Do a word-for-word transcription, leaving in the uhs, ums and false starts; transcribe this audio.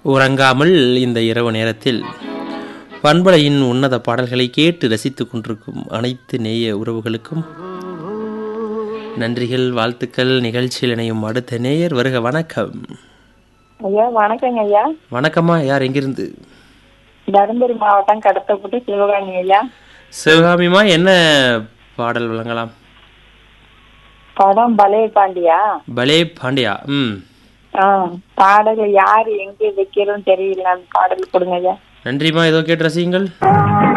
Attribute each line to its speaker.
Speaker 1: உறங்காமல் இந்த இரவு நேரத்தில் பண்பலையின் உன்னத பாடல்களை கேட்டு ரசித்துக் கொண்டிருக்கும் அனைத்து நேய உறவுகளுக்கும் நன்றிகள், வாழ்த்துக்கள். நிகழ்ச்சியில் இணையும் அடுத்த நேயர் வருக. வணக்கம்
Speaker 2: ஐயா. வணக்கங்க ஐயா.
Speaker 1: வணக்கம்மா. யார், எங்கிருந்து?
Speaker 2: தருமபுரி மாவட்டம் கடத்தப்பட்டு சிவகாமி ஐயா.
Speaker 1: சிவகாமிமா, என்ன பாடல் வழங்கலாம்?
Speaker 2: படம் பலே பாண்டியா.
Speaker 1: பலே பாண்டியா. ம்
Speaker 2: பாடல் யாரு எங்க வைக்கிறோம் தெரியல, அந்த பாடல் கொடுங்க ஐயா.
Speaker 1: நன்றிம்மா. ஏதோ கேட்டு ரசியுங்கள்.